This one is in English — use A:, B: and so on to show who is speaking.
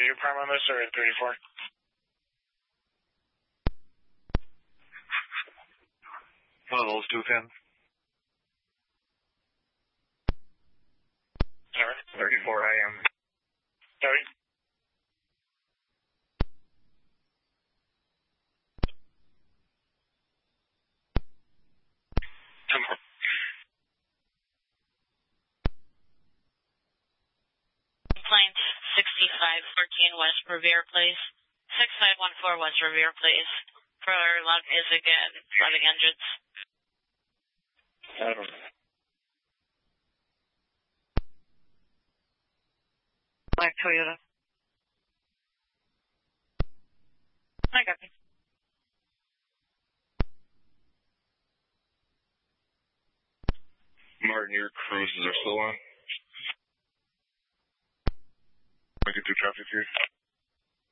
A: your prime on this or at 34?
B: One of those two, Ken.
A: Alright.
B: 34 I am.
A: Sorry.
C: Complaint 6514 West Revere Place. 6514 West Revere Place. For loud music and flooding engines.
A: I don't know.
D: Black Toyota. I got you.
B: Martin, your cruises are still on. I get through traffic here.